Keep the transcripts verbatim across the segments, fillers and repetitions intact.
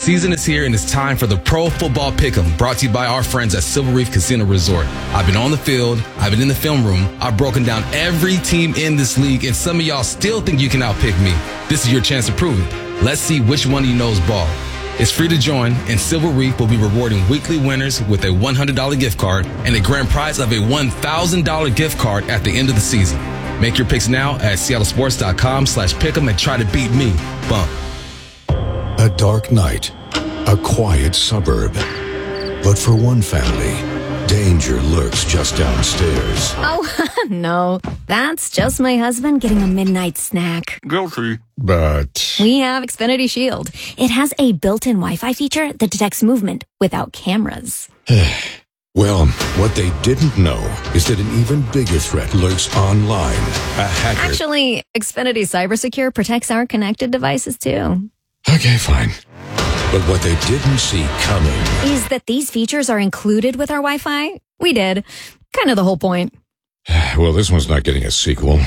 season is here and it's time for the Pro Football Pick'em, brought to you by our friends at Silver Reef Casino Resort. I've been on the field, I've been in the film room, I've broken down every team in this league, and some of y'all still think you can outpick me. This is your chance to prove it. Let's see which one of you knows ball. It's free to join, and Silver Reef will be rewarding weekly winners with a one hundred dollars gift card and a grand prize of a one thousand dollars gift card at the end of the season. Make your picks now at seattlesports.com slash pick'em and try to beat me. Bump. A dark night, a quiet suburb. But for one family, danger lurks just downstairs. Oh, no. That's just my husband getting a midnight snack. Guilty. But We have Xfinity Shield. It has a built-in Wi-Fi feature that detects movement without cameras. well, what they didn't know is that an even bigger threat lurks online. A hacker. Actually, Xfinity CyberSecure protects our connected devices, too. Okay, fine. But what they didn't see coming is that these features are included with our Wi-Fi. We did. Kind of the whole point. Well, this one's not getting a sequel.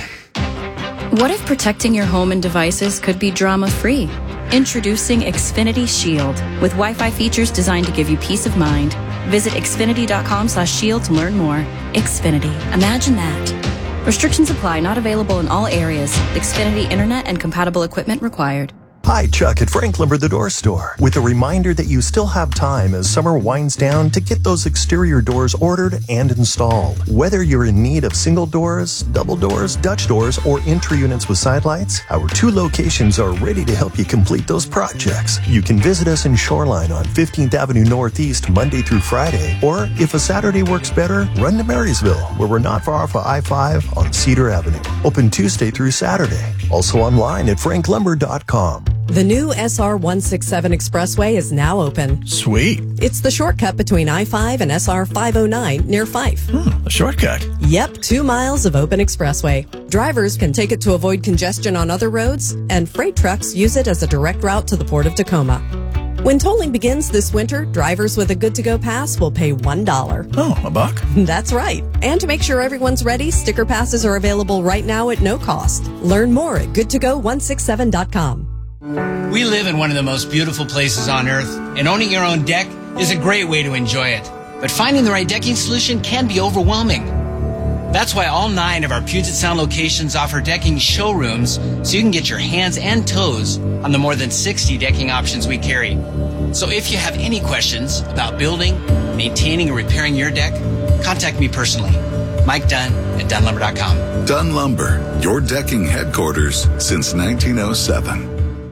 What if protecting your home and devices could be drama-free? Introducing Xfinity Shield with Wi-Fi features designed to give you peace of mind. Visit xfinity.com slash shield to learn more. Xfinity. Imagine that. Restrictions apply. Not available in all areas. Xfinity Internet and compatible equipment required. Hi, Chuck at Frank Lumber The Door Store, with a reminder that you still have time as summer winds down to get those exterior doors ordered and installed. Whether you're in need of single doors, double doors, Dutch doors, or entry units with side lights, our two locations are ready to help you complete those projects. You can visit us in Shoreline on fifteenth Avenue Northeast Monday through Friday, or if a Saturday works better, run to Marysville, where we're not far off of I five on Cedar Avenue. Open Tuesday through Saturday. Also online at frank lumber dot com. The new S R one sixty-seven Expressway is now open. Sweet. It's the shortcut between I five and S R five oh nine near Fife. Hmm, a shortcut? Yep, two miles of open expressway. Drivers can take it to avoid congestion on other roads, and freight trucks use it as a direct route to the Port of Tacoma. When tolling begins this winter, drivers with a good-to-go pass will pay one dollar. Oh, a buck? That's right. And to make sure everyone's ready, sticker passes are available right now at no cost. Learn more at good to go one sixty-seven dot com. We live in one of the most beautiful places on earth, and owning your own deck is a great way to enjoy it. But finding the right decking solution can be overwhelming. That's why all nine of our Puget Sound locations offer decking showrooms, so you can get your hands and toes on the more than sixty decking options we carry. So if you have any questions about building, maintaining, or repairing your deck, contact me personally. Mike Dunn at Dunn Lumber dot com. Dunn Lumber, your decking headquarters since nineteen oh seven.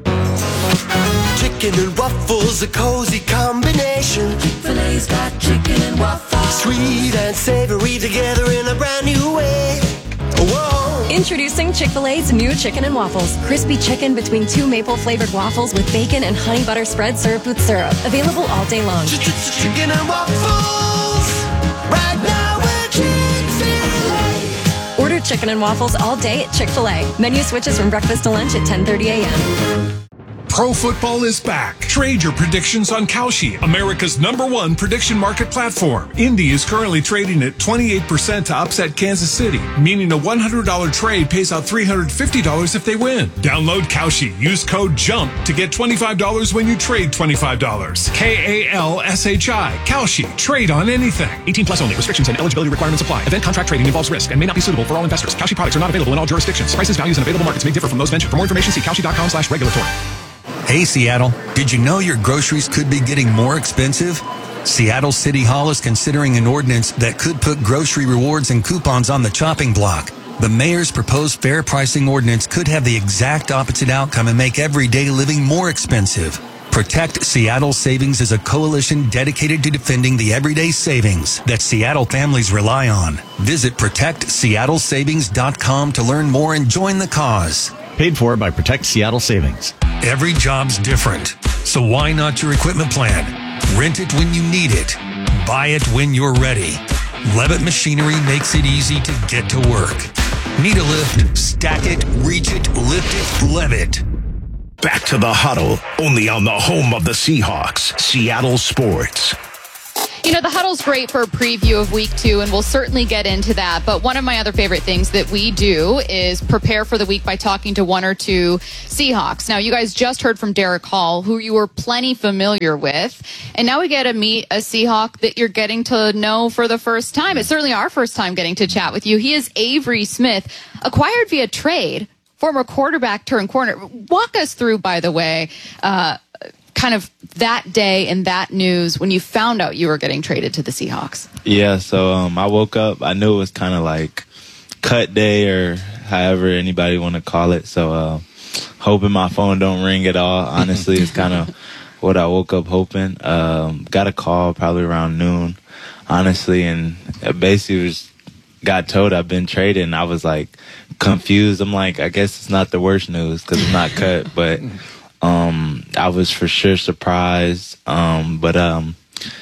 Chicken and waffles, a cozy combination. Chick-fil-A's got chicken and waffles. Sweet and savory together in a brand new way. Whoa. Introducing Chick-fil-A's new chicken and waffles. Crispy chicken between two maple-flavored waffles with bacon and honey butter spread served with syrup. Available all day long. Chicken and waffles. Right now at Chick-fil-A. Order chicken and waffles all day at Chick-fil-A. Menu switches from breakfast to lunch at ten thirty a.m. Pro football is back. Trade your predictions on Kalshi, America's number one prediction market platform. Indy is currently trading at twenty-eight percent to upset Kansas City, meaning a one hundred dollars trade pays out three hundred fifty dollars if they win. Download Kalshi. Use code JUMP to get twenty-five dollars when you trade twenty-five dollars. K A L S H I. Kalshi. Trade on anything. eighteen plus only. Restrictions and eligibility requirements apply. Event contract trading involves risk and may not be suitable for all investors. Kalshi products are not available in all jurisdictions. Prices, values, and available markets may differ from those mentioned. For more information, see Kalshi dot com slash regulatory. Hey Seattle, did you know your groceries could be getting more expensive? Seattle City Hall is considering an ordinance that could put grocery rewards and coupons on the chopping block. The mayor's proposed fair pricing ordinance could have the exact opposite outcome and make everyday living more expensive. Protect Seattle Savings is a coalition dedicated to defending the everyday savings that Seattle families rely on. Visit protect seattle savings dot com to learn more and join the cause. Paid for by Protect Seattle Savings. Every job's different, so why not your equipment plan? Rent it when you need it. Buy it when you're ready. Levitt Machinery makes it easy to get to work. Need a lift? Stack it, reach it, lift it, Levitt. Back to the huddle, only on the home of the Seahawks, Seattle Sports. You know, the huddle's great for a preview of week two, and we'll certainly get into that. But one of my other favorite things that we do is prepare for the week by talking to one or two Seahawks. Now, you guys just heard from Derek Hall, who you were plenty familiar with. And now we get to meet a Seahawk that you're getting to know for the first time. It's certainly our first time getting to chat with you. He is Avery Smith, acquired via trade, former quarterback turned corner. Walk us through, by the way, uh, kind of that day and that news when you found out you were getting traded to the Seahawks. Yeah, so um, I woke up. I knew it was kind of like cut day or however anybody want to call it. So uh, hoping my phone don't ring at all. Honestly, it's kind of what I woke up hoping. Um, got a call probably around noon, honestly, and basically was got told I've been traded, and I was like confused. I'm like, I guess it's not the worst news because it's not cut, but um, I was for sure surprised. Um, but um,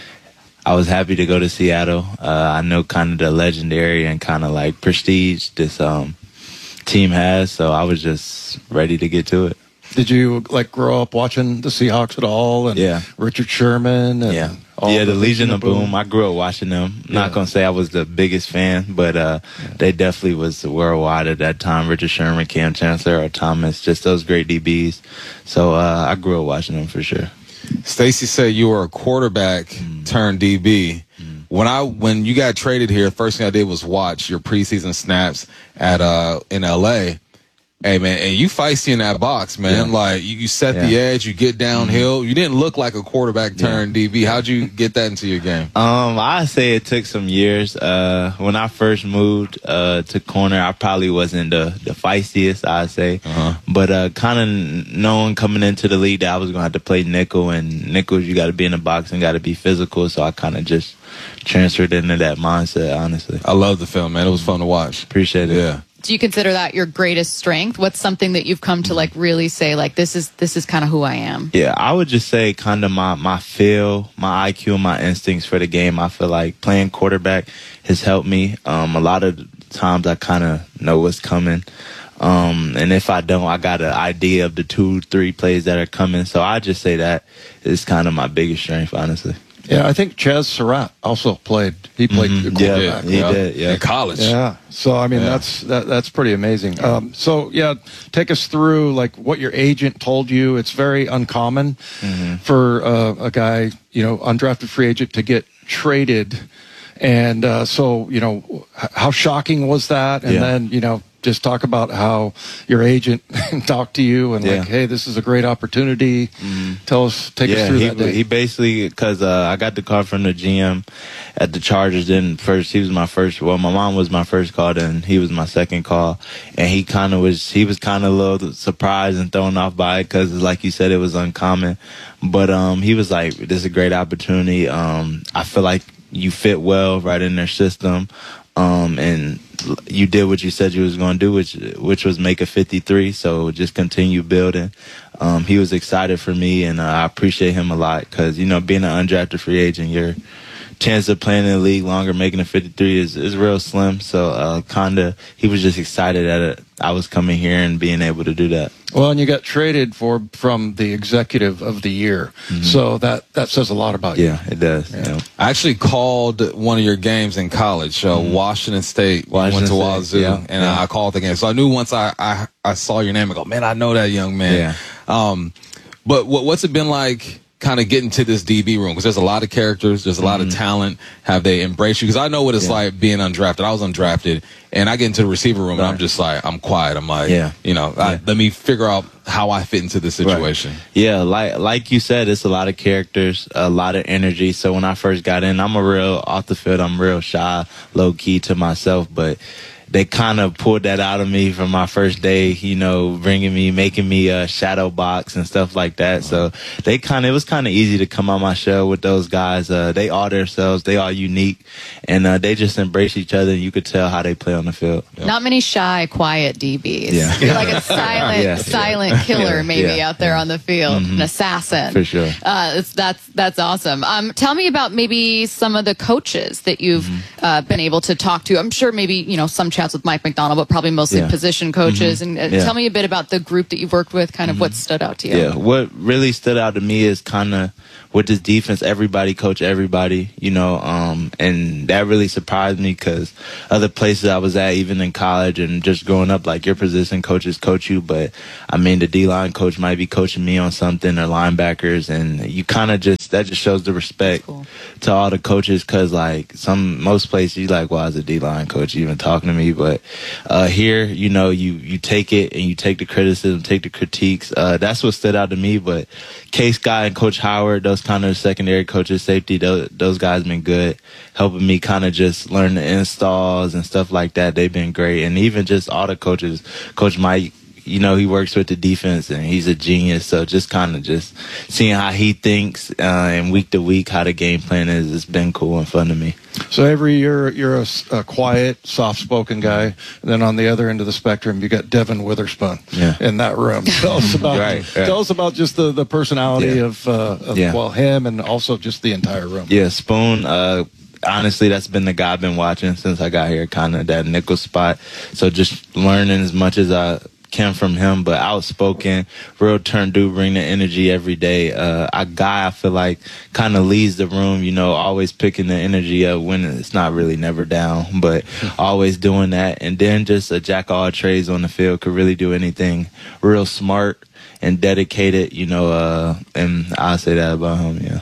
I was happy to go to Seattle. Uh, I know kind of the legendary and kind of like prestige this um, team has, so I was just ready to get to it. Did you like grow up watching the Seahawks at all? And yeah. Richard Sherman and yeah. all yeah, the, the Legion of Boom. Boom. I grew up watching them. I'm yeah. not gonna say I was the biggest fan, but uh, yeah. they definitely was worldwide at that time. Richard Sherman, Cam Chancellor, Earl Thomas, just those great D Bs. So uh, I grew up watching them for sure. Stacey said you were a quarterback mm. turned D B. Mm. When I when you got traded here, first thing I did was watch your preseason snaps at uh in L A. Hey, man, and you feisty in that box, man. Yeah. Like, you, you set yeah. the edge, you get downhill. Mm-hmm. You didn't look like a quarterback turned yeah. D B. How'd you get that into your game? Um, I say it took some years. Uh, when I first moved uh, to corner, I probably wasn't the, the feistiest, I'd say. Uh-huh. But uh, kind of knowing coming into the league that I was going to have to play nickel, and nickels, you got to be in the box and got to be physical. So I kind of just transferred into that mindset, honestly. I love the film, man. It was fun to watch. Appreciate it. Yeah. Do you consider that your greatest strength? What's something that you've come to like really say, like, this is this is kind of who I am? Yeah, I would just say kind of my, my feel, my I Q, and my instincts for the game. I feel like playing quarterback has helped me. Um, a lot of times I kind of know what's coming. Um, and if I don't, I got an idea of the two, three plays that are coming. So I just say that is kind of my biggest strength, honestly. Yeah, I think Chaz Surratt also played. He played mm-hmm. quarterback. Yeah, he yeah. did. Yeah, in college. Yeah. So I mean, yeah. that's that, that's pretty amazing. Um, so yeah, take us through like what your agent told you. It's very uncommon mm-hmm. for uh, a guy, you know, undrafted free agent to get traded, and uh, so you know, how shocking was that? And yeah. then you know. Just talk about how your agent talked to you and yeah. like, hey, this is a great opportunity. Mm-hmm. Tell us, take yeah, us through he, that day. He basically, because uh, I got the call from the G M at the Chargers. Then first, he was my first. Well, my mom was my first call, then he was my second call, and he kind of was. He was kind of a little surprised and thrown off by it because, like you said, it was uncommon. But um, he was like, "This is a great opportunity. Um, I feel like you fit well right in their system." Um, and you did what you said you was going to do, which which was make a fifty-three. So just continue building. Um, he was excited for me, and uh, I appreciate him a lot because, you know, being an undrafted free agent, your chance of playing in the league longer, making a fifty-three is, is real slim. So uh, kind of he was just excited that it, I was coming here and being able to do that. Well, and you got traded for from the executive of the year. Mm-hmm. So that, that says a lot about you. Yeah, it does. Yeah. Yeah. I actually called one of your games in college, uh, mm-hmm. Washington State. Washington went to State, Wazoo, yeah. and yeah. I called the game. So I knew once I, I, I saw your name, I go, man, I know that young man. Yeah. Um, but what, what's it been like kind of getting to this D B room? Because there's a lot of characters, there's a lot mm-hmm. of talent. Have they embraced you? Because I know what it's yeah. like being undrafted. I was undrafted, and I get into the receiver room, right. and I'm just like, I'm quiet. I'm like, yeah. you know, yeah. I, let me figure out how I fit into this situation. Right. Yeah, like like you said, it's a lot of characters, a lot of energy. So when I first got in, I'm a real, off the field, I'm real shy, low-key to myself, but they kind of pulled that out of me from my first day, you know, bringing me, making me a shadow box and stuff like that. So they kind of, it was kind of easy to come on my show with those guys. Uh, they are themselves. They are unique, and uh, they just embrace each other. And you could tell how they play on the field. Yep. Not many shy, quiet D Bs. Yeah. You're like a silent, yeah. silent killer, maybe yeah. out there yeah. on the field, mm-hmm. an assassin. For sure. Uh, it's, that's that's awesome. Um, tell me about maybe some of the coaches that you've mm-hmm. uh, been able to talk to. I'm sure maybe, you know, some chats with Mike McDonald, but probably mostly Yeah. position coaches. Mhm. And uh, Yeah. tell me a bit about the group that you've worked with, kind of what stood out to you. Yeah, what really stood out to me is kind of with this defense, everybody coach everybody, you know, um, and that really surprised me because other places I was at, even in college and just growing up, like your position coaches coach you, but I mean, the D-line coach might be coaching me on something or linebackers, and you kind of just, that just shows the respect cool. to all the coaches because, like, some, most places you like, well, as a D-line coach, you even talking to me, but uh, here, you know, you, you take it and you take the criticism, take the critiques. Uh, that's what stood out to me, but Case Guy and Coach Howard, those kind of secondary coaches, safety, those, those guys been good, helping me kind of just learn the installs and stuff like that. They've been great. And even just all the coaches, Coach Mike, you know, he works with the defense and he's a genius. So just kind of just seeing how he thinks uh, and week to week how the game plan is, it's been cool and fun to me. So Avery, you're you're a, a quiet, soft-spoken guy, and then on the other end of the spectrum, you got Devin Witherspoon yeah. in that room. Tell us about right, right. tell us about just the the personality yeah. of, uh, of yeah. well him and also just the entire room. Yeah, Spoon. Uh, honestly, that's been the guy I've been watching since I got here, kind of that nickel spot. So just learning as much as I can from him, but outspoken, real turn dude, bring the energy every day. Uh, a guy I feel like kind of leads the room, you know, always picking the energy up when it's not really never down, but always doing that. And then just a jack of all trades on the field, could really do anything. Real smart and dedicated, you know, uh, and I'll say that about him, yeah.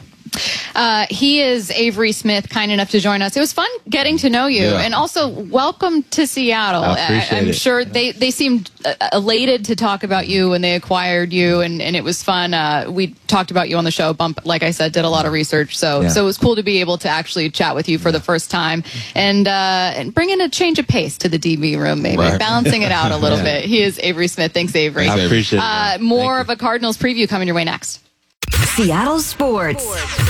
Uh, he is Avery Smith, kind enough to join us. It was fun getting to know you, Yeah. and also welcome to Seattle. I appreciate I'm it. sure they, they seemed uh, elated to talk about you when they acquired you, and, and it was fun. Uh, we talked about you on the show. Bump, like I said, did a lot of research, so Yeah. so it was cool to be able to actually chat with you for the first time and uh, and bring in a change of pace to the D B room, maybe Right. balancing it out a little Yeah. bit. He is Avery Smith. Thanks, Avery. I appreciate it. Uh, more of a Cardinals preview coming your way next. Seattle Sports.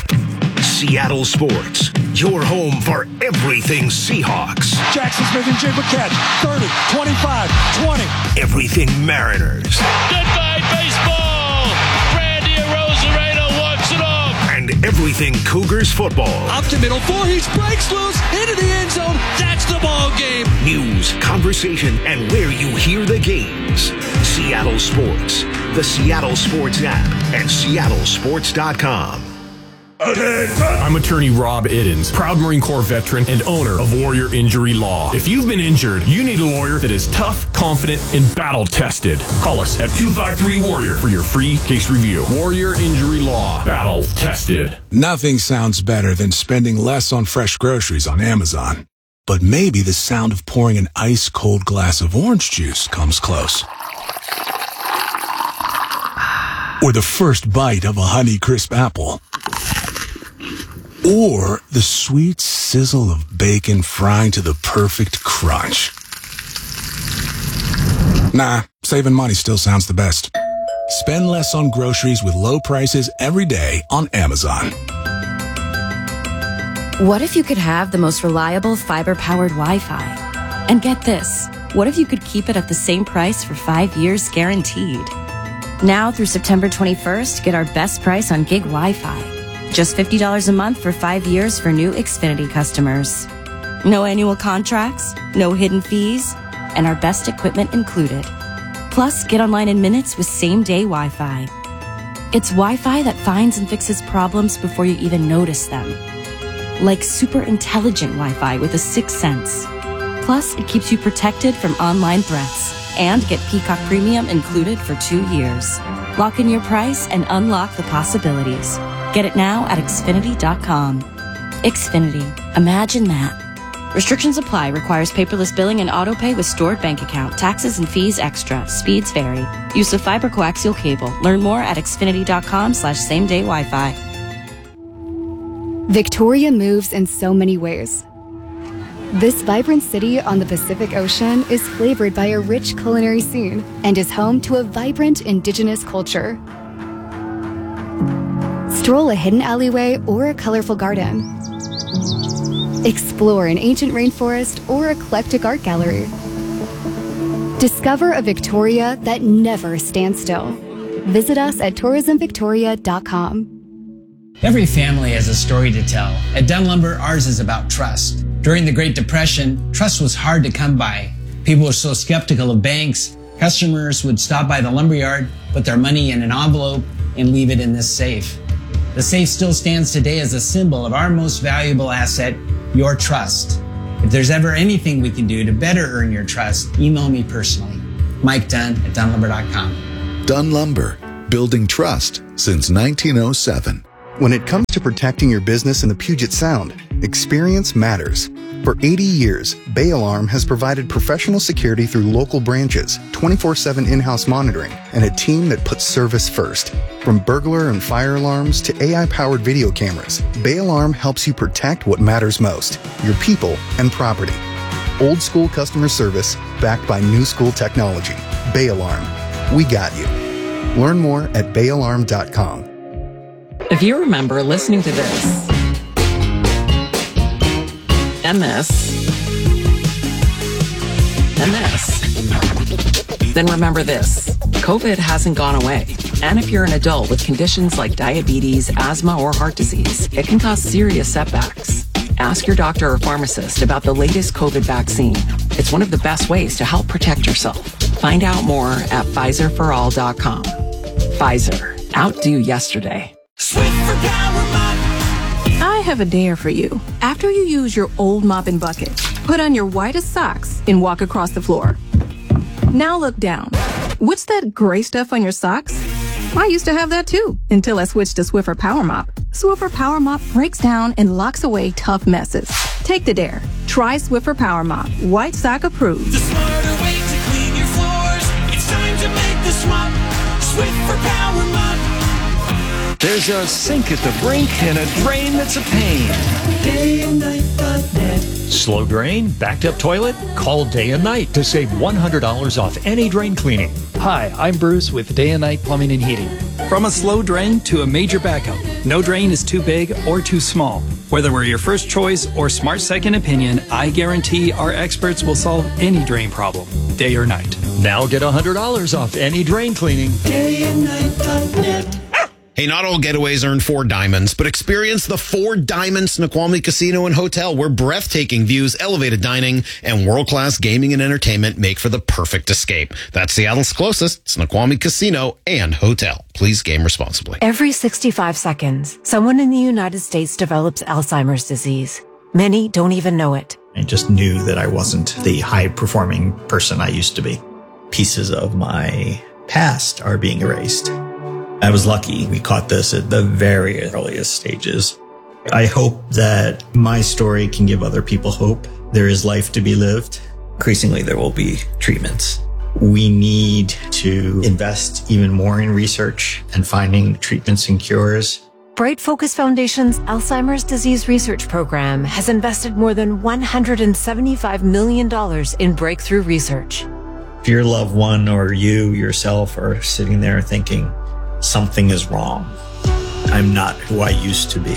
Seattle Sports, your home for everything Seahawks. Jackson Smith and Jay Paquette, thirty, twenty-five, twenty. Everything Mariners. Goodbye, baseball! Randy Arozarena walks it off. And everything Cougars football. Up to middle four, he breaks loose into the end zone. That's the ball game. News, conversation, and where you hear the games. Seattle Sports, the Seattle Sports app, and seattle sports dot com. I'm attorney Rob Iddens, proud Marine Corps veteran and owner of Warrior Injury Law. If you've been injured, you need a lawyer that is tough, confident, and battle-tested. Call us at two five three Warrior for your free case review. Warrior Injury Law. Battle-tested. Nothing sounds better than spending less on fresh groceries on Amazon. But maybe the sound of pouring an ice-cold glass of orange juice comes close. Or the first bite of a Honeycrisp apple. Or the sweet sizzle of bacon frying to the perfect crunch. Nah, saving money still sounds the best. Spend less on groceries with low prices every day on Amazon. What if you could have the most reliable fiber-powered Wi-Fi? And get this, what if you could keep it at the same price for five years guaranteed? Now through September twenty-first, get our best price on gig Wi-Fi. Just fifty dollars a month for five years for new Xfinity customers. No annual contracts, no hidden fees, and our best equipment included. Plus, get online in minutes with same-day Wi-Fi. It's Wi-Fi that finds and fixes problems before you even notice them. Like super intelligent Wi-Fi with a sixth sense. Plus, it keeps you protected from online threats. And get Peacock Premium included for two years. Lock in your price and unlock the possibilities. Get it now at Xfinity dot com. Xfinity. Imagine that. Restrictions apply. Requires paperless billing and autopay with stored bank account. Taxes and fees extra. Speeds vary. Use of fiber coaxial cable. Learn more at Xfinity dot com slash same day Wi-Fi. Victoria moves in so many ways. This vibrant city on the Pacific Ocean is flavored by a rich culinary scene and is home to a vibrant indigenous culture. Stroll a hidden alleyway or a colorful garden. Explore an ancient rainforest or eclectic art gallery. Discover a Victoria that never stands still. Visit us at tourism victoria dot com. Every family has a story to tell. At Dunn Lumber, ours is about trust. During the Great Depression, trust was hard to come by. People were so skeptical of banks, customers would stop by the lumberyard, put their money in an envelope, and leave it in this safe. The safe still stands today as a symbol of our most valuable asset, your trust. If there's ever anything we can do to better earn your trust, email me personally. Mike Dunn at dunn lumber dot com. Dunn Lumber, building trust since nineteen oh seven. When it comes to protecting your business in the Puget Sound, experience matters. For eighty years, Bay Alarm has provided professional security through local branches, twenty-four seven in-house monitoring, and a team that puts service first. From burglar and fire alarms to A I-powered video cameras, Bay Alarm helps you protect what matters most, your people and property. Old school customer service backed by new school technology. Bay Alarm. We got you. Learn more at bay alarm dot com. If you remember listening to this, and this, and this, then remember this. COVID hasn't gone away. And if you're an adult with conditions like diabetes, asthma, or heart disease, it can cause serious setbacks. Ask your doctor or pharmacist about the latest COVID vaccine. It's one of the best ways to help protect yourself. Find out more at Pfizer for all dot com. Pfizer. Outdo yesterday. I have a dare for you. After you use your old mop and bucket, put on your whitest socks and walk across the floor. Now look down. What's that gray stuff on your socks? I used to have that too, until I switched to Swiffer Power Mop. Swiffer Power Mop breaks down and locks away tough messes. Take the dare. Try Swiffer Power Mop. White sock approved. The smarter way to clean your floors. It's time to make the swap. Swiffer Power Mop. There's a sink at the brink and a drain that's a pain. Day and night dot net. Slow drain? Backed up toilet? Call Day and Night to save one hundred dollars off any drain cleaning. Hi, I'm Bruce with Day and Night Plumbing and Heating. From a slow drain to a major backup, no drain is too big or too small. Whether we're your first choice or smart second opinion, I guarantee our experts will solve any drain problem, day or night. Now get one hundred dollars off any drain cleaning. Day and night dot net. Hey, not all getaways earn four diamonds, but experience the Four Diamond Snoqualmie Casino and Hotel, where breathtaking views, elevated dining, and world-class gaming and entertainment make for the perfect escape. That's Seattle's closest Snoqualmie Casino and Hotel. Please game responsibly. Every sixty-five seconds, someone in the United States develops Alzheimer's disease. Many don't even know it. I just knew that I wasn't the high-performing person I used to be. Pieces of my past are being erased. I was lucky we caught this at the very earliest stages. I hope that my story can give other people hope. There is life to be lived. Increasingly, there will be treatments. We need to invest even more in research and finding treatments and cures. Bright Focus Foundation's Alzheimer's Disease Research Program has invested more than one hundred seventy-five million dollars in breakthrough research. If your loved one or you yourself are sitting there thinking, something is wrong, I'm not who I used to be,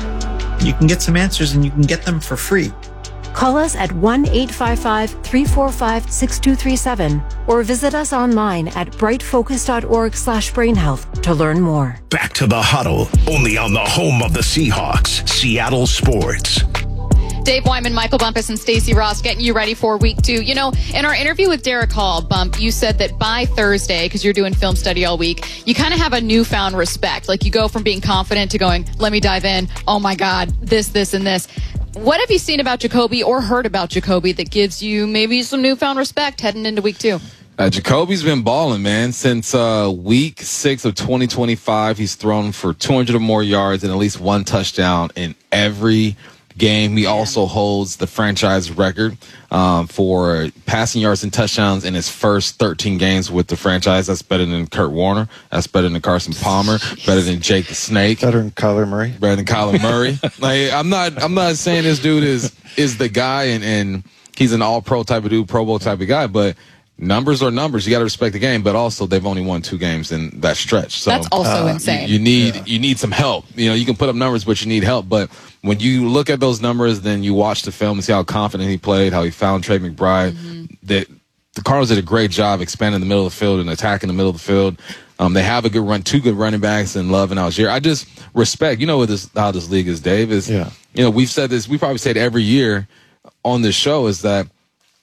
you can get some answers and you can get them for free. Call us at one eight five five, three four five, six two three seven or visit us online at brightfocus.org slash brainhealth to learn more. Back to the huddle, only on the home of the Seahawks, Seattle Sports. Dave Wyman, Michael Bumpus, and Stacey Ross getting you ready for week two. You know, in our interview with Derek Hall, Bump, you said that by Thursday, because you're doing film study all week, you kind of have a newfound respect. Like you go from being confident to going, let me dive in. Oh my God, this, this, and this. What have you seen about Jacoby or heard about Jacoby that gives you maybe some newfound respect heading into week two? Uh, Jacoby's been balling, man. Since uh, week six of twenty twenty-five, he's thrown for two hundred or more yards and at least one touchdown in every game. He also holds the franchise record um, for passing yards and touchdowns in his first thirteen games with the franchise. That's better than Kurt Warner. That's better than Carson Palmer. Better than Jake the Snake. Better than Kyler Murray. Better than Kyler Murray. Like I'm not, I'm not saying this dude is is the guy and and he's an All-Pro type of dude, Pro Bowl type of guy, but numbers are numbers. You got to respect the game, but also they've only won two games in that stretch. So that's also uh, insane. You, you need yeah. you need some help. You know, you can put up numbers, but you need help. But when you look at those numbers, then you watch the film and see how confident he played, how he found Trey McBride. Mm-hmm. That the Cardinals did a great job expanding the middle of the field and attacking the middle of the field. Um, they have a good run, two good running backs in Love and Algier. I just respect. You know what this how this league is, Dave. Is yeah. You know we've said this. We probably say it every year on this show is that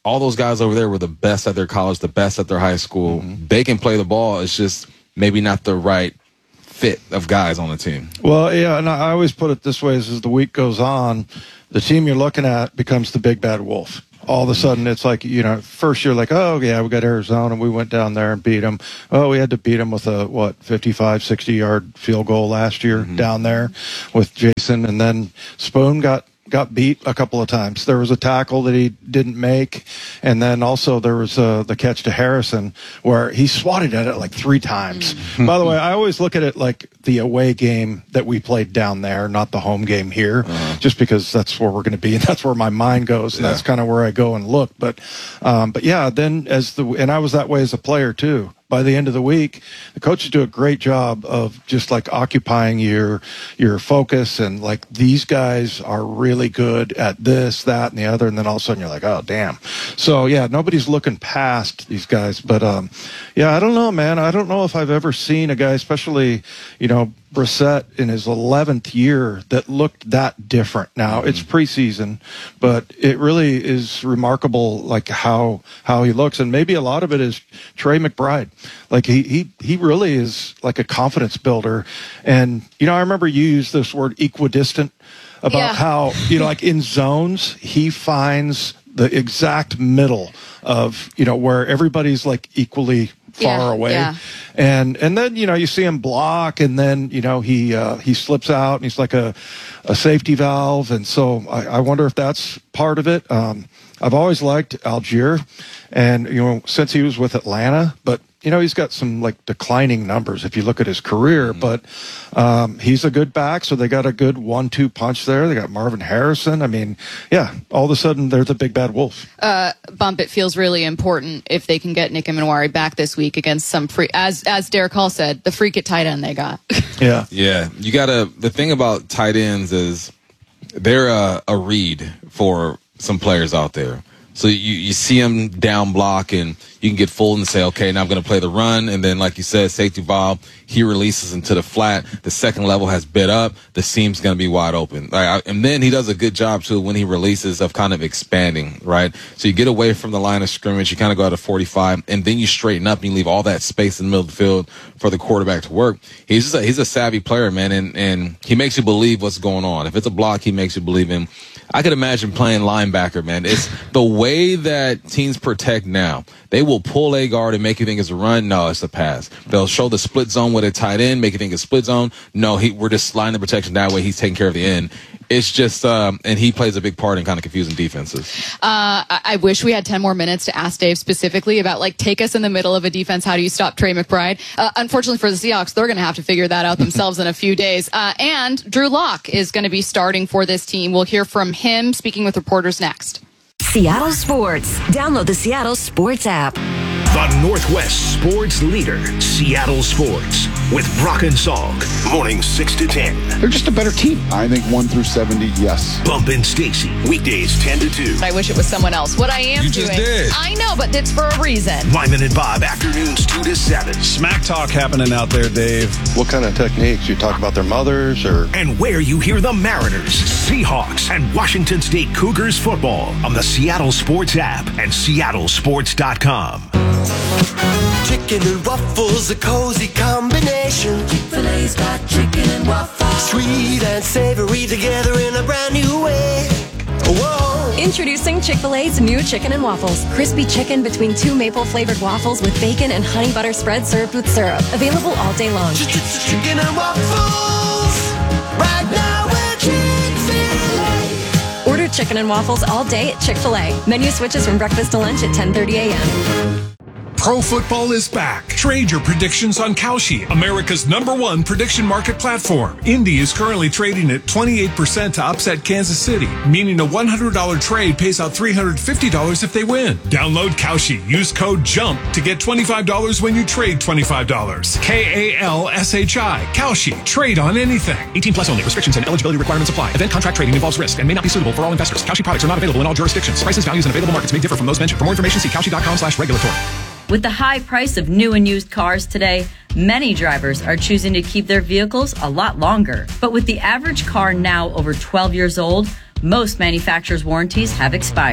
all those guys over there were the best at their college, the best at their high school. Mm-hmm. They can play the ball. It's just maybe not the right fit of guys on the team. Well, yeah, and I always put it this way: is as the week goes on, the team you're looking at becomes the big bad wolf. All of a sudden, it's like, you know, first you're like, oh, yeah, we got Arizona. We went down there and beat them. Oh, we had to beat them with a, what, fifty-five, sixty-yard field goal last year mm-hmm. down there with Jason. And then Spoon got got beat a couple of times. There was a tackle that he didn't make, and then also there was uh, the catch to Harrison where he swatted at it like three times. Mm-hmm. By the way, I always look at it like the away game that we played down there, not the home game here, uh-huh. just because that's where we're going to be, and that's where my mind goes, and yeah. that's kind of where I go and look. But, um, but yeah, then as the and I was that way as a player too. By the end of the week, the coaches do a great job of just like occupying your your focus, and like these guys are really good at this, that, and the other, and then all of a sudden you're like, oh damn. So yeah, nobody's looking past these guys, but um, yeah, I don't know, man. I don't know if I've ever seen a guy, especially you know Brissett in his eleventh year, that looked that different. Now mm-hmm. it's preseason, but it really is remarkable, like how how he looks, and maybe a lot of it is Trey McBride. Like he he he really is like a confidence builder, and you know I remember you used this word equidistant about yeah. how you know like in zones he finds the exact middle of you know where everybody's like equally far yeah, away yeah. and and then you know you see him block, and then you know he uh he slips out and he's like a a safety valve, and so I, I wonder if that's part of it. um I've always liked Algier, and you know since he was with Atlanta, but you know he's got some like declining numbers if you look at his career, mm-hmm. but um he's a good back, so they got a good one two punch there. They got Marvin Harrison. I mean, yeah, all of a sudden they're the big bad wolf. Uh Bump, it feels really important if they can get Nick Emenwari back this week against some free, as as Derek Hall said, the freak at tight end they got. yeah yeah you gotta, the thing about tight ends is they're a, a read for some players out there. So you, you see him down block, and you can get full and say, okay, now I'm going to play the run. And then, like you said, safety valve, he releases into the flat. The second level has bit up. The seam's going to be wide open. Like, I, and then he does a good job, too, when he releases of kind of expanding, right? So you get away from the line of scrimmage. You kind of go out of forty-five, and then you straighten up and you leave all that space in the middle of the field for the quarterback to work. He's just a, he's a savvy player, man, and, and he makes you believe what's going on. If it's a block, he makes you believe in. I could imagine playing linebacker, man. It's the way that teams protect now. They will pull a guard and make you think it's a run. No, it's a pass. They'll show the split zone with a tight end, make you think it's split zone. No, he, we're just sliding the protection that way. He's taking care of the end. It's just, um, and he plays a big part in kind of confusing defenses. Uh, I wish we had ten more minutes to ask Dave specifically about, like, take us in the middle of a defense. How do you stop Trey McBride? Uh, unfortunately for the Seahawks, they're going to have to figure that out themselves in a few days. Uh, and Drew Lock is going to be starting for this team. We'll hear from him speaking with reporters next. Seattle Sports. Download the Seattle Sports app. The Northwest sports leader, Seattle Sports, with Brock and Salk, mornings six to ten. They're just a better team. I think one through seventy, yes. Bump and Stacy, weekdays ten to two. I wish it was someone else. What I am you doing, just did. I know, but it's for a reason. Lyman and Bob, afternoons two to seven. Smack talk happening out there, Dave. What kind of techniques? You talk about their mothers, or and where you hear the Mariners, Seahawks, and Washington State Cougars football on the Seattle Sports app and seattle sports dot com. Chicken and waffles, a cozy combination. Chick-fil-A's got chicken and waffles. Sweet and savory together in a brand new way. Whoa. Introducing Chick-fil-A's new chicken and waffles. Crispy chicken between two maple-flavored waffles with bacon and honey butter spread served with syrup. Available all day long. Chicken and waffles. Right now we're Chick-fil-A. Order chicken and waffles all day at Chick-fil-A. Menu switches from breakfast to lunch at ten thirty a.m. Pro football is back. Trade your predictions on Kalshi, America's number one prediction market platform. Indy is currently trading at twenty-eight percent to upset Kansas City, meaning a one hundred dollars trade pays out three hundred fifty dollars if they win. Download Kalshi. Use code JUMP to get twenty-five dollars when you trade twenty-five dollars. K A L S H I. Kalshi. Trade on anything. eighteen plus only. Restrictions and eligibility requirements apply. Event contract trading involves risk and may not be suitable for all investors. Kalshi products are not available in all jurisdictions. Prices, values, and available markets may differ from those mentioned. For more information, see kalshi.com slash regulatory. With the high price of new and used cars today, many drivers are choosing to keep their vehicles a lot longer. But with the average car now over twelve years old, most manufacturers' warranties have expired.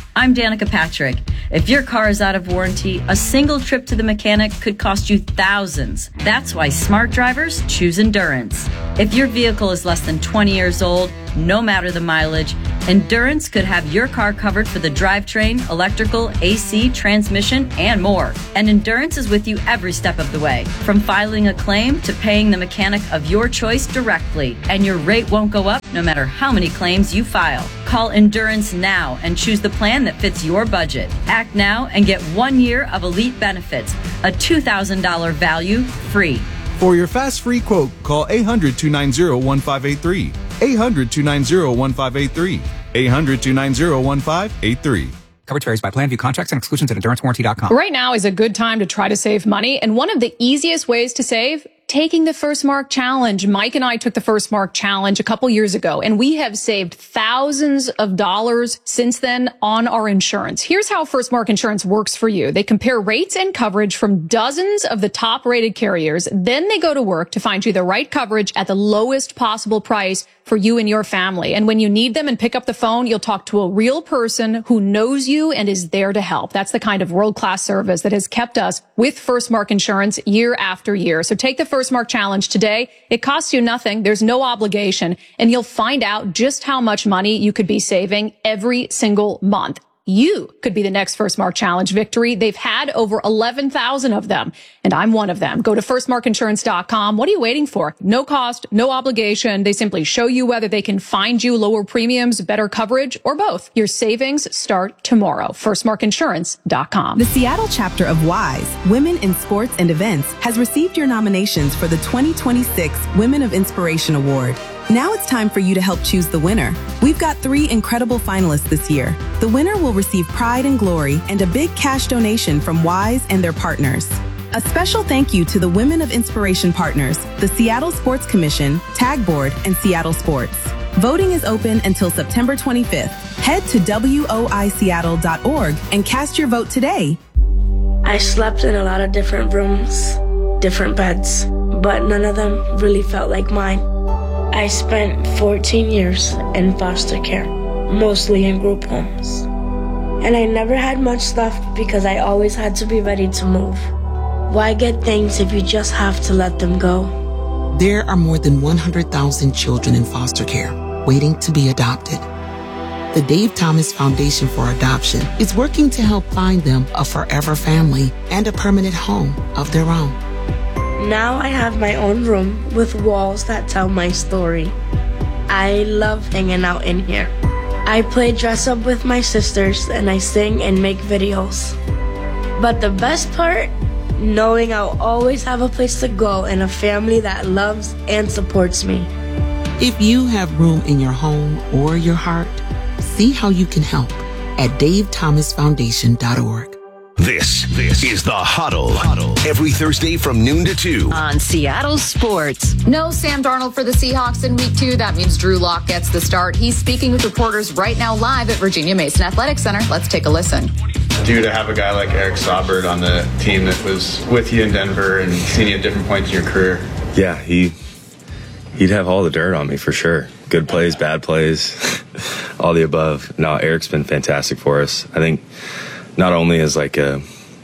I'm Danica Patrick. If your car is out of warranty, a single trip to the mechanic could cost you thousands. That's why smart drivers choose Endurance. If your vehicle is less than twenty years old, no matter the mileage, Endurance could have your car covered for the drivetrain, electrical, A C, transmission, and more. And Endurance is with you every step of the way, from filing a claim to paying the mechanic of your choice directly. And your rate won't go up no matter how many claims you file. Call Endurance now and choose the plan that fits your budget. Act now and get one year of elite benefits, a two thousand dollars value free. For your fast free quote, call eight hundred, two nine zero, one five eight three. eight hundred, two nine zero, one five eight three. eight hundred, two nine zero, one five eight three. Coverage varies by plan. View contracts and exclusions at endurance warranty dot com. Right now is a good time to try to save money. And one of the easiest ways to save, taking the First Mark Challenge. Mike and I took the First Mark Challenge a couple years ago, and we have saved thousands of dollars since then on our insurance. Here's how First Mark Insurance works for you. They compare rates and coverage from dozens of the top rated carriers. Then they go to work to find you the right coverage at the lowest possible price for you and your family. And when you need them and pick up the phone, you'll talk to a real person who knows you and is there to help. That's the kind of world-class service that has kept us with First Mark Insurance year after year. So take the First Mark Challenge today. It costs you nothing. There's no obligation. And you'll find out just how much money you could be saving every single month. You could be the next First Mark Challenge victory. They've had over eleven thousand of them, and I'm one of them. Go to first mark insurance dot com. What are you waiting for? No cost, no obligation. They simply show you whether they can find you lower premiums, better coverage, or both. Your savings start tomorrow. first mark insurance dot com. The Seattle chapter of WISE, Women in Sports and Events, has received your nominations for the twenty twenty-six Women of Inspiration Award. Now it's time for you to help choose the winner. We've got three incredible finalists this year. The winner will receive pride and glory and a big cash donation from WISE and their partners. A special thank you to the Women of Inspiration partners, the Seattle Sports Commission, Tag Board, and Seattle Sports. Voting is open until September twenty-fifth. Head to W O I Seattle dot org and cast your vote today. I slept in a lot of different rooms, different beds, but none of them really felt like mine. I spent fourteen years in foster care, mostly in group homes. And I never had much stuff because I always had to be ready to move. Why get things if you just have to let them go? There are more than one hundred thousand children in foster care waiting to be adopted. The Dave Thomas Foundation for Adoption is working to help find them a forever family and a permanent home of their own. Now I have my own room with walls that tell my story. I love hanging out in here. I play dress up with my sisters and I sing and make videos. But the best part, knowing I'll always have a place to go and a family that loves and supports me. If you have room in your home or your heart, see how you can help at dave thomas foundation dot org. This, this is The Huddle. Huddle. Every Thursday from noon to two. On Seattle Sports. No Sam Darnold for the Seahawks in week two. That means Drew Lock gets the start. He's speaking with reporters right now live at Virginia Mason Athletic Center. Let's take a listen. Due to have a guy like Eric Saubert on the team that was with you in Denver and seen you at different points in your career. Yeah, he, he'd have all the dirt on me for sure. Good plays, bad plays, all the above. No, Eric's been fantastic for us. I think not only as like a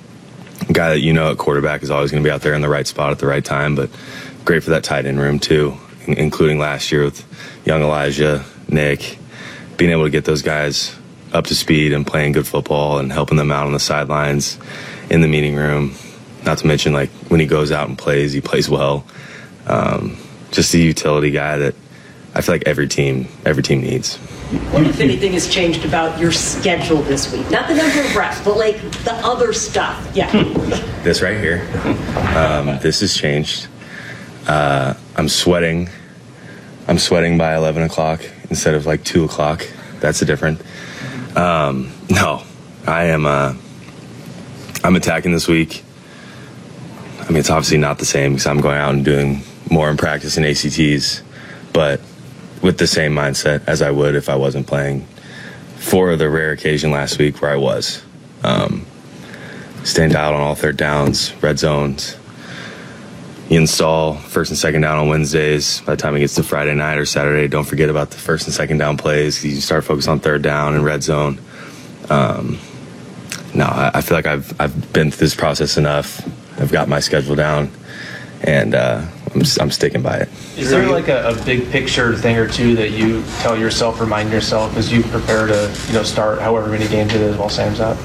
guy that you know at quarterback is always going to be out there in the right spot at the right time, but great for that tight end room too, including last year with young Elijah, Nick, being able to get those guys up to speed and playing good football and helping them out on the sidelines, in the meeting room. Not to mention, like, when he goes out and plays, he plays well. Um, just a utility guy that I feel like every team, every team needs. What, if anything, has changed about your schedule this week? Not the number of reps, but like the other stuff. Yeah. This right here. Um, this has changed. Uh, I'm sweating. I'm sweating by eleven o'clock instead of like two o'clock. That's a different. Um, no, I am. Uh, I'm attacking this week. I mean, it's obviously not the same because I'm going out and doing more in practice and A C Ts, but with the same mindset as I would if I wasn't playing, for the rare occasion last week where I was. Um, staying dialed on all third downs, red zones. You install first and second down on Wednesdays. By the time it gets to Friday night or Saturday, don't forget about the first and second down plays. You start focusing on third down and red zone. Um, no, I, I feel like I've I've been through this process enough. I've got my schedule down, and uh, I'm I'm sticking by it. Is there like a, a big picture thing or two that you tell yourself, remind yourself as you prepare to, you know, start however many games it is while Sam's out?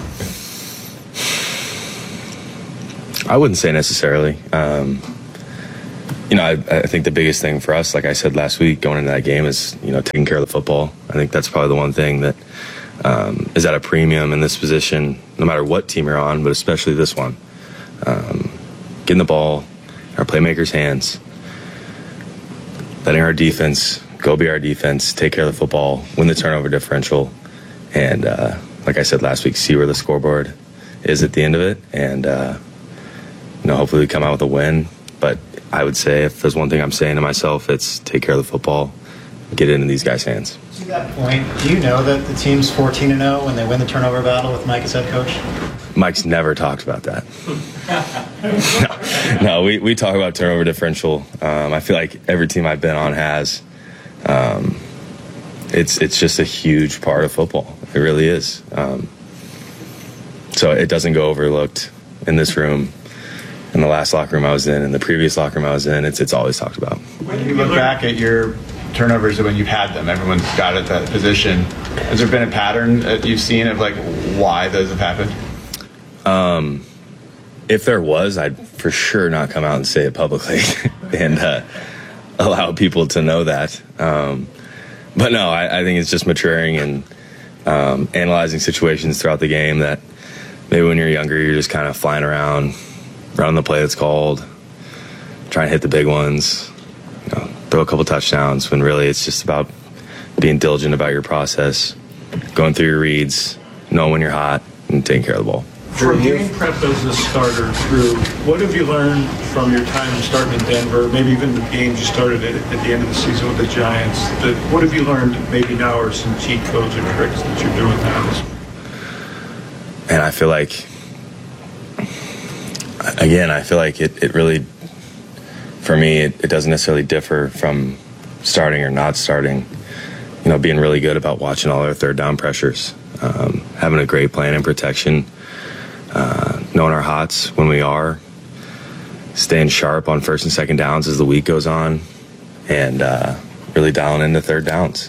I wouldn't say necessarily. Um, you know, I, I think the biggest thing for us, like I said last week, going into that game is, you know, taking care of the football. I think that's probably the one thing that um, is at a premium in this position, no matter what team you're on, but especially this one. Um, getting the ball in our playmakers' hands, letting our defense go be our defense, take care of the football, win the turnover differential, and uh, like I said last week, see where the scoreboard is at the end of it, and uh, you know, hopefully we come out with a win. But I would say if there's one thing I'm saying to myself, it's take care of the football, get it into these guys' hands. To that point, do you know that the team's fourteen and oh when they win the turnover battle with Mike as head coach? Mike's never talked about that. no, no we, we talk about turnover differential. Um, I feel like every team I've been on has. Um, it's it's just a huge part of football. It really is. Um, so it doesn't go overlooked in this room, in the last locker room I was in, in the previous locker room I was in. It's it's always talked about. When you look back at your turnovers when you've had them, everyone's got at that position. Has there been a pattern that you've seen of like why those have happened? Um, if there was, I'd for sure not come out and say it publicly and uh, allow people to know that. Um, but no, I, I think it's just maturing and um, analyzing situations throughout the game that maybe when you're younger, you're just kind of flying around, running the play that's called, trying to hit the big ones, you know, throw a couple touchdowns, when really it's just about being diligent about your process, going through your reads, knowing when you're hot, and taking care of the ball. For game prep as a starter, Drew, what have you learned from your time starting in Denver, maybe even the games you started at, at the end of the season with the Giants? That, what have you learned maybe now are some cheat codes or tricks that you're doing now? And I feel like, again, I feel like it, it really, for me, it, it doesn't necessarily differ from starting or not starting. You know, being really good about watching all our third down pressures, um, having a great plan and protection, uh, knowing our hots when we are, staying sharp on first and second downs as the week goes on, and uh, really dialing into third downs.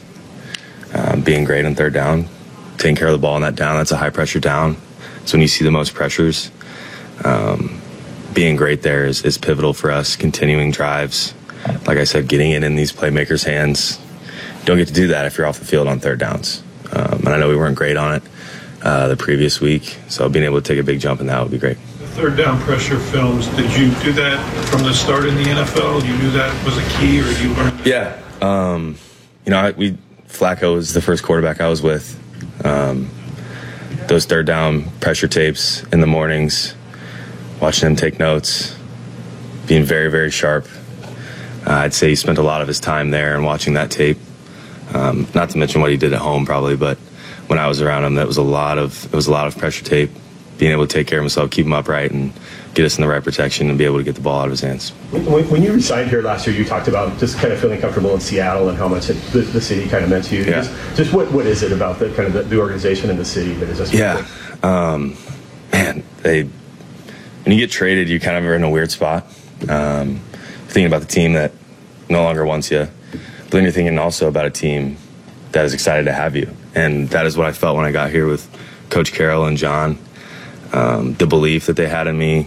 Um, being great on third down, taking care of the ball on that down. That's a high pressure down. So when you see the most pressures, um, being great there is, is pivotal for us. Continuing drives, like I said, getting it in these playmakers' hands. You don't get to do that if you're off the field on third downs. Um, and I know we weren't great on it uh, the previous week, so being able to take a big jump in that would be great. The third down pressure films, did you do that from the start in the N F L? You knew that was a key, or you learned that? Yeah. Um, you know, I, we Flacco was the first quarterback I was with. Um, those third down pressure tapes in the mornings, watching him take notes, being very, very sharp. Uh, I'd say he spent a lot of his time there and watching that tape. Um, not to mention what he did at home, probably, but when I was around him, that was a lot of it was a lot of pressure tape. Being able to take care of himself, keep him upright, and get us in the right protection, and be able to get the ball out of his hands. When, when you resigned here last year, you talked about just kind of feeling comfortable in Seattle and how much it, the, the city kind of meant to you. Yeah. Just, just what, what is it about the kind of the, the organization and the city that is just yeah, um, man, they when you get traded, you kind of are in a weird spot. Um, thinking about the team that no longer wants you, but then you're thinking also about a team that is excited to have you, and that is what I felt when I got here with Coach Carroll and John. Um, the belief that they had in me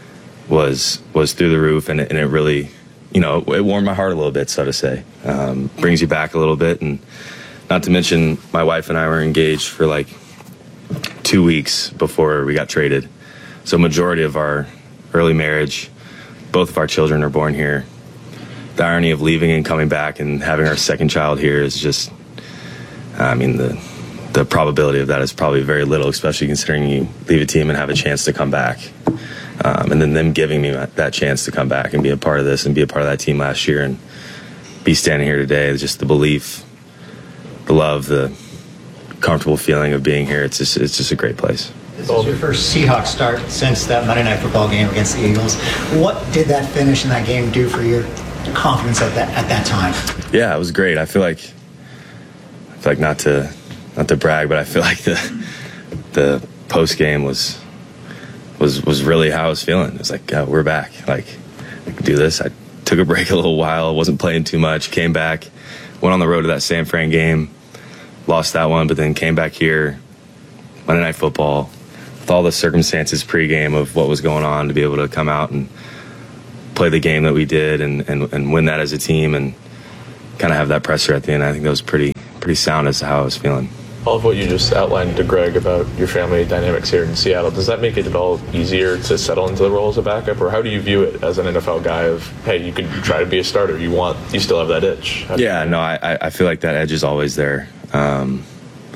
was was through the roof, and it, and it really, you know, it warmed my heart a little bit, so to say. Um, brings you back a little bit, and not to mention my wife and I were engaged for like two weeks before we got traded. So majority of our early marriage, both of our children are born here. The irony of leaving and coming back and having our second child here is just, I mean, the the probability of that is probably very little, especially considering you leave a team and have a chance to come back. Um, and then them giving me that chance to come back and be a part of this and be a part of that team last year and be standing here today, just the belief, the love, the comfortable feeling of being here. It's just, it's just a great place. This is your first Seahawks start since that Monday Night Football game against the Eagles. What did that finish in that game do for your confidence at that at that time? Yeah, it was great. I feel like, I feel like not to not to brag, but I feel like the the post game was was was really how I was feeling. It was like, oh, we're back. Like, I can do this. I took a break a little while, wasn't playing too much, came back, went on the road to that San Fran game, lost that one, but then came back here, Monday Night Football, with all the circumstances pregame of what was going on, to be able to come out and play the game that we did and, and, and win that as a team and kind of have that pressure at the end. I think that was pretty pretty sound as to how I was feeling. All of what you just outlined to Greg about your family dynamics here in Seattle, does that make it at all easier to settle into the role as a backup, or how do you view it as an N F L guy of, hey, you could try to be a starter, you want, you still have that itch? Yeah, no, I, I feel like that edge is always there. Um,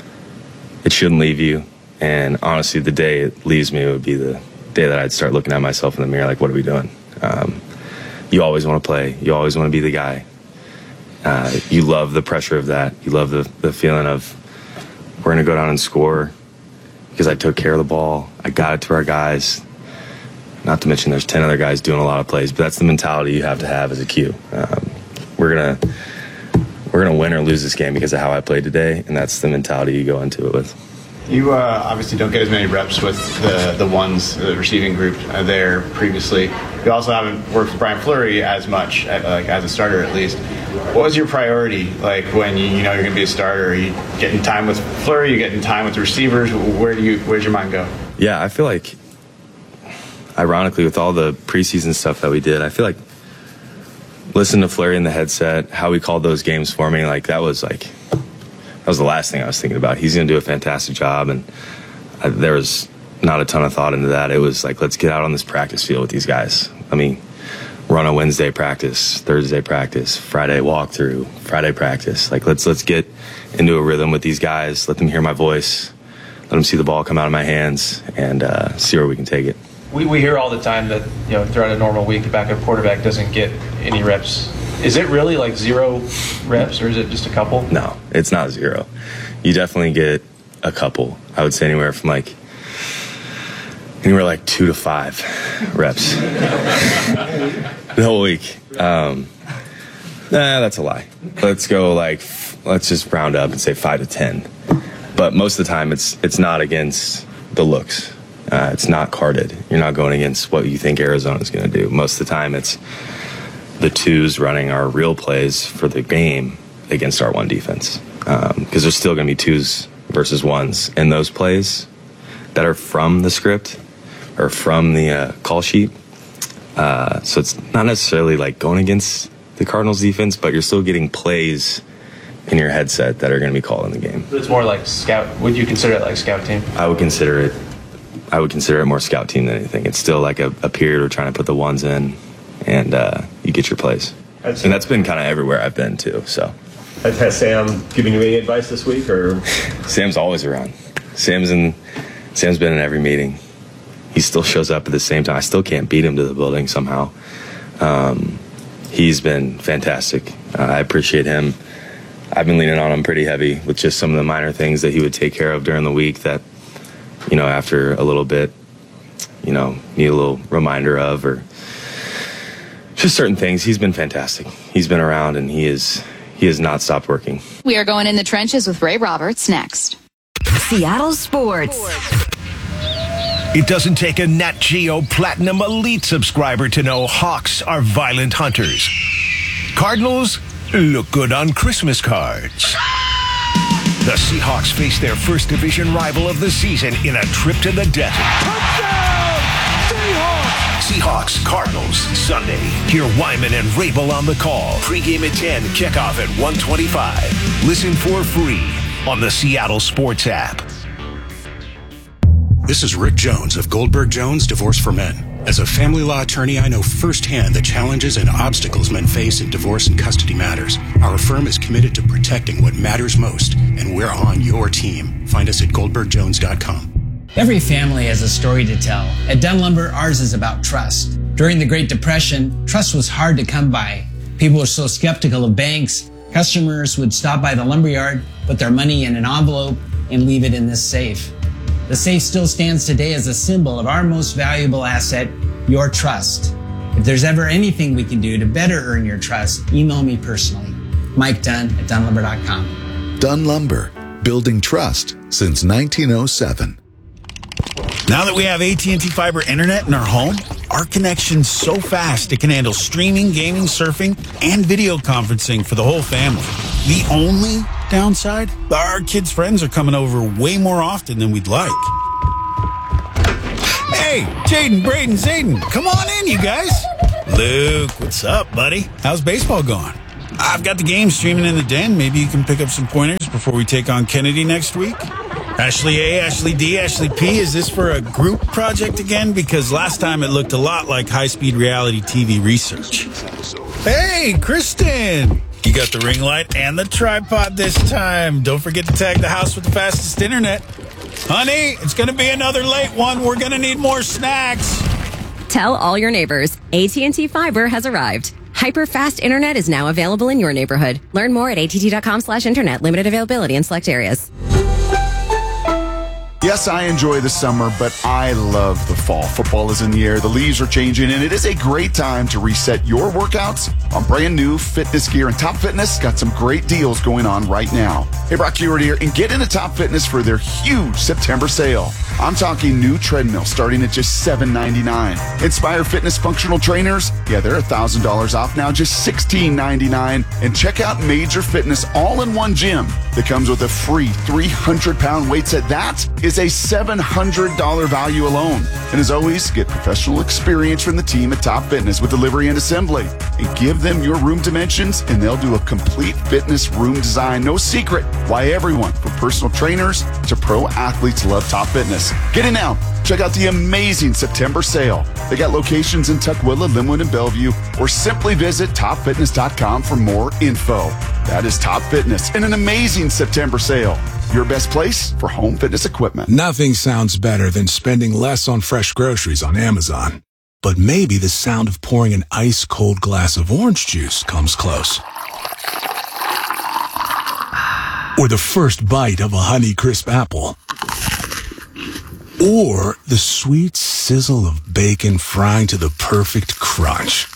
it shouldn't leave you, and honestly, the day it leaves me would be the day that I'd start looking at myself in the mirror like, what are we doing? Um, you always want to play. You always want to be the guy. Uh, you love the pressure of that. You love the, the feeling of, we're going to go down and score because I took care of the ball. I got it to our guys. Not to mention there's ten other guys doing a lot of plays, but that's the mentality you have to have as a Q. Um, we're going to we're gonna win or lose this game because of how I played today, and that's the mentality you go into it with. You uh, obviously don't get as many reps with the, the ones, the receiving group uh, there previously. You also haven't worked with Brian Fleury as much, uh, like as a starter at least. What was your priority, like when you, you know you're going to be a starter? Are you getting time with Fleury? Are you getting time with the receivers? Where do you, where's your mind go? Yeah, I feel like, ironically, with all the preseason stuff that we did, I feel like listening to Fleury in the headset, how he called those games for me, like that was like, that was the last thing I was thinking about. He's going to do a fantastic job, and I, there was not a ton of thought into that. It was like, let's get out on this practice field with these guys. I mean, run a Wednesday practice, Thursday practice, Friday walkthrough, Friday practice. Like, let's let's get into a rhythm with these guys. Let them hear my voice. Let them see the ball come out of my hands, and uh, see where we can take it. We, we hear all the time that, you know, throughout a normal week, the backup quarterback doesn't get any reps. Is it really like zero reps, or is it just a couple? No, it's not zero. You definitely get a couple. I would say anywhere from like anywhere like two to five reps the whole week. Um, nah, that's a lie. Let's go like let's just round up and say five to ten. But most of the time, it's it's not against the looks. Uh, it's not carded. You're not going against what you think Arizona's going to do. Most of the time, it's the twos running our real plays for the game against our one defense. Because um, there's still going to be twos versus ones in those plays that are from the script or from the uh, call sheet. Uh, so it's not necessarily like going against the Cardinals defense, but you're still getting plays in your headset that are going to be called in the game. It's more like scout. Would you consider it like scout team? I would consider it. I would consider it more scout team than anything. It's still like a, a period we're trying to put the ones in, and uh, you get your plays. And that's been kind of everywhere I've been too. So, has Sam given you any advice this week, or? Sam's always around. Sam's in. Sam's been in every meeting. He still shows up at the same time. I still can't beat him to the building somehow. Um, he's been fantastic. Uh, I appreciate him. I've been leaning on him pretty heavy with just some of the minor things that he would take care of during the week that, you know, after a little bit, you know, need a little reminder of, or just certain things. He's been fantastic. He's been around, and he is he has not stopped working. We are going in the trenches with Ray Roberts next. Seattle Sports. It doesn't take a Nat Geo Platinum Elite subscriber to know Hawks are violent hunters. Cardinals look good on Christmas cards. The Seahawks face their first division rival of the season in a trip to the desert. Touchdown! Seahawks! Seahawks, Cardinals, Sunday. Hear Wyman and Rabel on the call. Pre-game at ten, kickoff at one twenty-five. Listen for free on the Seattle Sports app. This is Rick Jones of Goldberg Jones Divorce for Men. As a family law attorney, I know firsthand the challenges and obstacles men face in divorce and custody matters. Our firm is committed to protecting what matters most, and we're on your team. Find us at goldberg jones dot com. Every family has a story to tell. At Dunn Lumber, ours is about trust. During the Great Depression, trust was hard to come by. People were so skeptical of banks. Customers would stop by the lumberyard, put their money in an envelope, and leave it in this safe. The safe still stands today as a symbol of our most valuable asset, your trust. If there's ever anything we can do to better earn your trust, email me personally. Mike Dunn at dunn lumber dot com. Dunn Lumber, building trust since nineteen oh seven. Now that we have A T and T Fiber Internet in our home, our connection's so fast it can handle streaming, gaming, surfing, and video conferencing for the whole family. The only downside? Our kids' friends are coming over way more often than we'd like. Hey, Jaden, Braden, Zayden, come on in, you guys. Luke, what's up, buddy? How's baseball going? I've got the game streaming in the den. Maybe you can pick up some pointers before we take on Kennedy next week. Ashley A, Ashley D, Ashley P, is this for a group project again? Because last time it looked a lot like high-speed reality T V research. Hey, Kristen! You got the ring light and the tripod this time. Don't forget to tag the house with the fastest internet. Honey, it's going to be another late one. We're going to need more snacks. Tell all your neighbors, A T and T Fiber has arrived. Hyper-fast internet is now available in your neighborhood. Learn more at att.com slash internet. Limited availability in select areas. Yes, I enjoy the summer, but I love the fall. Football is in the air, the leaves are changing, and it is a great time to reset your workouts on brand new fitness gear. And Top Fitness got some great deals going on right now. Hey, Brock Heward here, and get into Top Fitness for their huge September sale. I'm talking new treadmill starting at just seven ninety-nine. Inspire Fitness functional trainers, yeah, they're one thousand dollars off now, just sixteen ninety-nine. And check out Major Fitness all-in-one gym that comes with a free three hundred pound weight set. That is a seven hundred dollars value alone. And as always, get professional experience from the team at Top Fitness with delivery and assembly. And give them your room dimensions, and they'll do a complete fitness room design. No secret why everyone, from personal trainers to pro athletes, love Top Fitness. Get in now. Check out the amazing September sale. They got locations in Tukwila, Linwood, and Bellevue, or simply visit top fitness dot com for more info. That is Top Fitness and an amazing September sale. Your best place for home fitness equipment. Nothing sounds better than spending less on fresh groceries on Amazon. But maybe the sound of pouring an ice-cold glass of orange juice comes close. Or the first bite of a Honeycrisp apple. Or the sweet sizzle of bacon frying to the perfect crunch.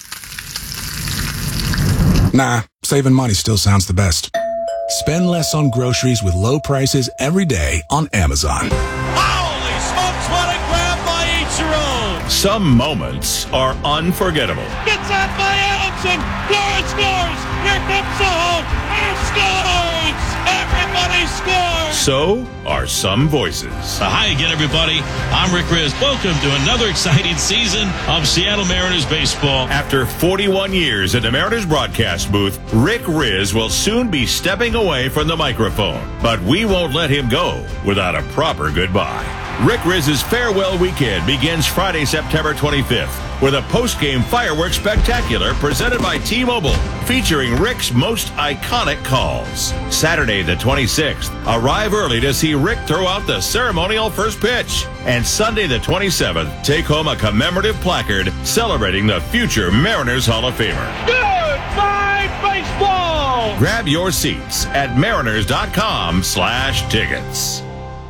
Nah, saving money still sounds the best. Spend less on groceries with low prices every day on Amazon. Holy smokes, what a grab by Ichiro! Some moments are unforgettable. Gets out by Allenson! Flores scores! Here comes Soho! And scores! Everybody scores! So are some voices. Uh, hi again, everybody. I'm Rick Riz. Welcome to another exciting season of Seattle Mariners baseball. After forty-one years at the Mariners broadcast booth, Rick Riz will soon be stepping away from the microphone. But we won't let him go without a proper goodbye. Rick Riz's farewell weekend begins Friday, September twenty-fifth, with a post-game fireworks spectacular presented by T-Mobile, featuring Rick's most iconic calls. Saturday, the twenty-sixth, arrive early to see Rick throw out the ceremonial first pitch. And Sunday, the twenty-seventh, take home a commemorative placard celebrating the future Mariners Hall of Famer. Goodbye, baseball! Grab your seats at mariners.com slash tickets.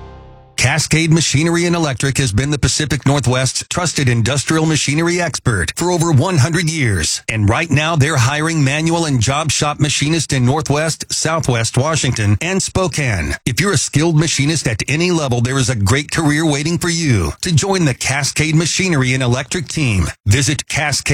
Cascade Machinery and Electric has been the Pacific Northwest's trusted industrial machinery expert for over one hundred years. And right now, they're hiring manual and job shop machinists in Northwest, Southwest Washington, and Spokane. If you're a skilled machinist at any level, there is a great career waiting for you. To join the Cascade Machinery and Electric team, visit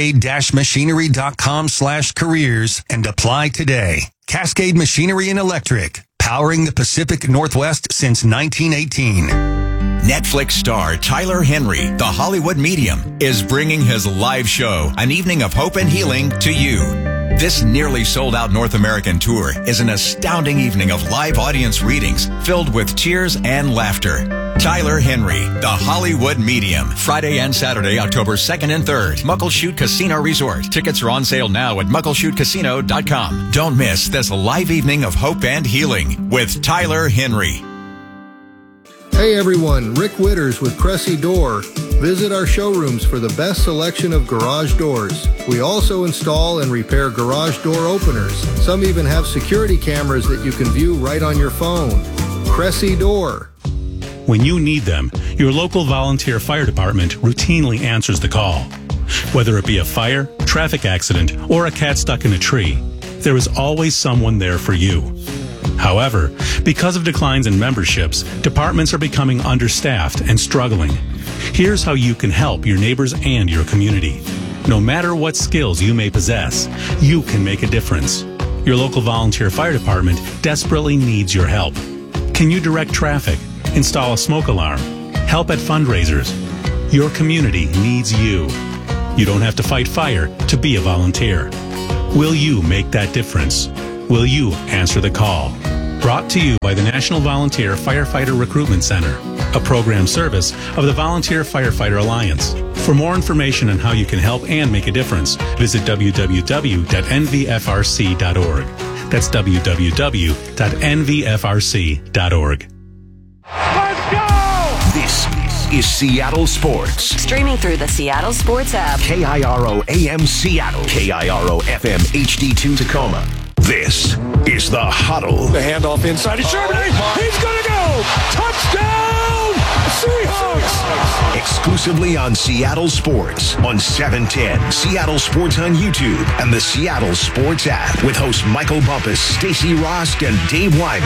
cascade-machinery.com slash careers and apply today. Cascade Machinery and Electric, powering the Pacific Northwest since nineteen eighteen. Netflix star Tyler Henry, the Hollywood Medium, is bringing his live show, An Evening of Hope and Healing, to you. This nearly sold-out North American tour is an astounding evening of live audience readings filled with cheers and laughter. Tyler Henry, the Hollywood Medium, Friday and Saturday, October second and third, Muckleshoot Casino Resort. Tickets are on sale now at muckleshoot casino dot com. Don't miss this live evening of hope and healing with Tyler Henry. Hey everyone, Rick Witters with Cressy Door. Visit our showrooms for the best selection of garage doors. We also install and repair garage door openers. Some even have security cameras that you can view right on your phone. Cressy Door. When you need them, your local volunteer fire department routinely answers the call. Whether it be a fire, traffic accident, or a cat stuck in a tree, there is always someone there for you. However, because of declines in memberships, departments are becoming understaffed and struggling. Here's how you can help your neighbors and your community. No matter what skills you may possess, you can make a difference. Your local volunteer fire department desperately needs your help. Can you direct traffic, install a smoke alarm, help at fundraisers? Your community needs you. You don't have to fight fire to be a volunteer. Will you make that difference? Will you answer the call? Brought to you by the National Volunteer Firefighter Recruitment Center, a program service of the Volunteer Firefighter Alliance. For more information on how you can help and make a difference, visit w w w dot n v f r c dot org. That's w w w dot n v f r c dot org. Let's go! This is Seattle Sports. Streaming through the Seattle Sports app. K I R O A M Seattle. K I R O F M H D two Tacoma. This is The Huddle. The handoff inside. It's Sherman. He's going to go. Touchdown, Seahawks. Exclusively on Seattle Sports on seven ten. Seattle Sports on YouTube and the Seattle Sports app with hosts Michael Bumpus, Stacey Rosk, and Dave Wyman.